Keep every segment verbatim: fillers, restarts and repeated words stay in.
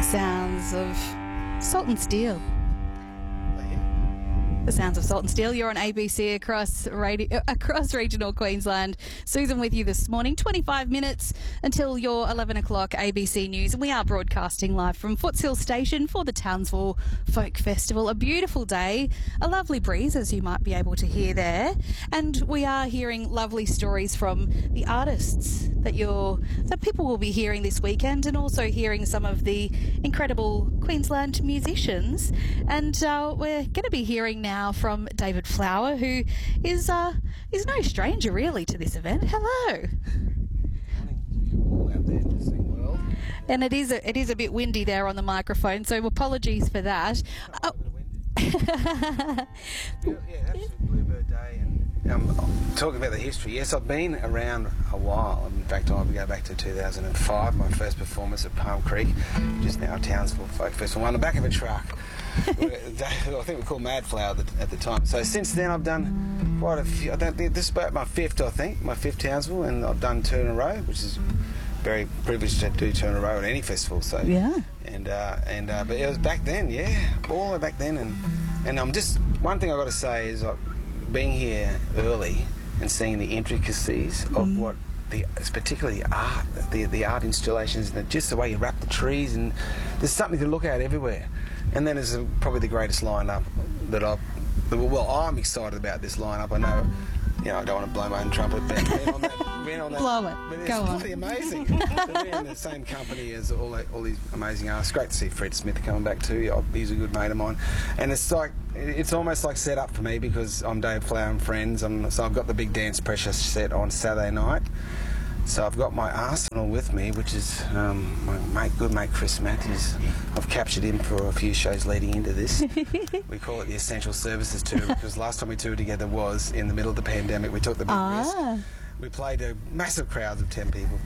sounds of Salt and Steel. The sounds of Salt and Steel. You're on A B C across radio, across regional Queensland. Susan with you this morning. twenty-five minutes until your eleven o'clock A B C News. And we are broadcasting live from Footshill Station for the Townsville Folk Festival. A beautiful day, a lovely breeze, as you might be able to hear there. And we are hearing lovely stories from the artists that you're that people will be hearing this weekend, and also hearing some of the incredible Queensland musicians. And uh, we're going to be hearing now from David Flower, who is uh, is no stranger really to this event. Hello. All out there to sing well. And it is a, it is a bit windy there on the microphone, so apologies for that. Oh. yeah, yeah, absolute bluebird day. And um, talking about the history, yes, I've been around a while. In fact, I go back to two thousand five, my first performance at Palm Creek, which is now Townsville Folk Festival, on the back of a truck. I think we called Mad Flower at the, at the time. So since then, I've done quite a few. I don't think this is about my fifth, I think, my fifth Townsville, and I've done two in a row, which is very privileged to do two in a row at any festival. So yeah, and uh, and uh, but it was back then, yeah, all the way back then, and and I'm just one thing I got to say is like being here early and seeing the intricacies of mm. what. The, it's particularly the art, the the art installations, and just the way you wrap the trees, and there's something to look at everywhere. And then there's probably the greatest lineup that I've. Well, I'm excited about this lineup. I know, you know, I don't want to blow my own trumpet, but being on that, being on that, blow it. But it's Go on. Pretty amazing. To be in the same company as all all these amazing artists. Great to see Fred Smith coming back too. He's a good mate of mine, and it's like it's almost like set up for me because I'm Dave Flower and friends. I'm, so I've got the big Dance Pressure set on Saturday night. So I've got my arsenal with me, which is um, my mate, good mate Chris Matthews. I've captured him for a few shows leading into this. We call it the Essential Services Tour because last time we toured together was in the middle of the pandemic. We took the big ah. risk. We played to massive crowds of ten people.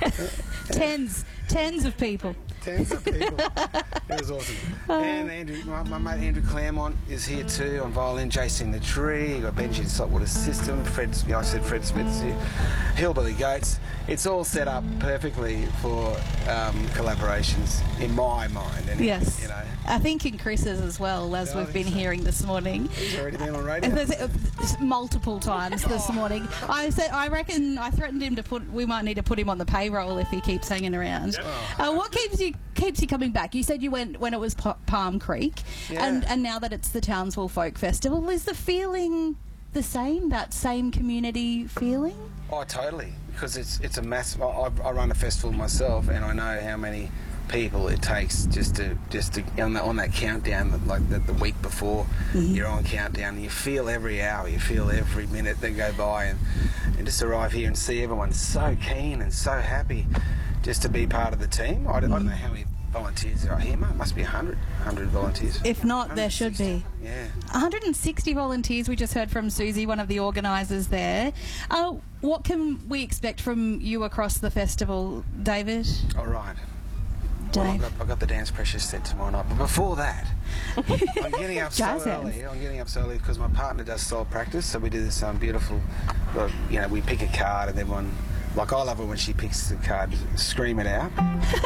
tens, tens of people. Tens of people. It was awesome. And Andrew, my, my mate Andrew Claremont is here too on violin. Jason the Tree. You got Benji the Saltwater System. Fred, you know, I said Fred Smith's here. Hillbilly Goats. It's all set up perfectly for um, collaborations in my mind. And yes. You know. I think in Chris's as well, as Yeah, we've been so. hearing this morning. He's already been on radio. Multiple times this morning. I said, I reckon I threatened him to put. We might need to put him on the payroll if he keeps hanging around. Yep. Uh, what keeps you keeps you coming back? You said you went when it was P- Palm Creek, Yeah. and and now that it's the Townsville Folk Festival, is the feeling the same? That same community feeling? Oh, totally. Because it's it's a massive. I, I run a festival myself, and I know how many people it takes just to just to on, the, on that countdown, like the, the week before mm-hmm. you're on countdown. You feel every hour, you feel every minute that go by, and, and just arrive here and see everyone so keen and so happy just to be part of the team. I don't, mm-hmm. I don't know how many volunteers there are here. It must be a hundred, hundred volunteers. If not, there should be. Yeah, one hundred sixty volunteers. We just heard from Susie, one of the organisers there. Uh, what can we expect from you across the festival, David? All right. Well, I've got, I've got the Dance Pressure set tomorrow night, but before that, I'm getting up so early. I'm getting up so early because my partner does soul practice, so we do this um, beautiful, well, you know, we pick a card and everyone, like I love it when she picks the card, scream it out.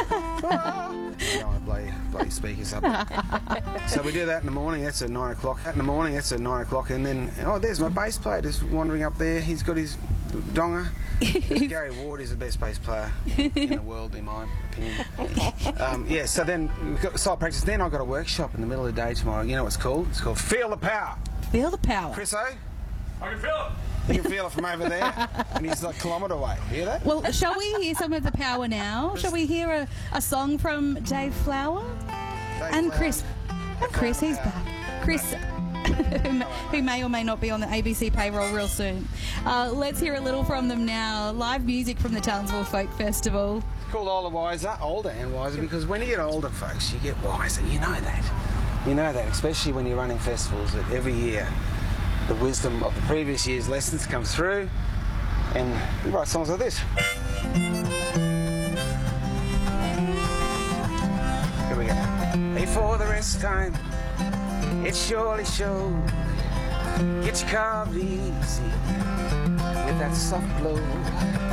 I don't want to blow your, blow your speakers up. So we do that in the morning, that's at nine o'clock. In the morning, that's at nine o'clock, and then, oh, there's my bass player just wandering up there. He's got his donger. Gary Ward is the best bass player in the world, in my opinion. Um, yeah, so then we've got soul practice. Then I've got a workshop in the middle of the day tomorrow. You know what it's called? It's called Feel the Power. Feel the Power. Chris O? I can feel it. You can feel it from over there, and he's like a kilometre away. Hear that? Well, shall we hear some of the power now? Shall we hear a, a song from Dave Flower? Dave and Flower. Chris. And Chris, he's back. Chris, who may or may not be on the A B C payroll real soon. Uh, let's hear a little from them now. Live music from the Townsville Folk Festival. It's called Older Wiser, older and wiser, because when you get older, folks, you get wiser. You know that. You know that, especially when you're running festivals, that every year the wisdom of the previous year's lessons comes through, and we write songs like this. Here we go. Before the rest time, it surely showed. Get your car easy with that soft blow.